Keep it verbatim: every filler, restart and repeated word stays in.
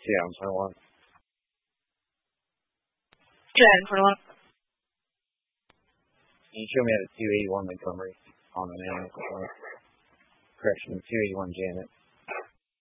Yeah, I'm twenty-one. Yeah, I'm twenty-one. Can you show me at a two eighty-one Montgomery on the name? Correction, two eighty-one Janet.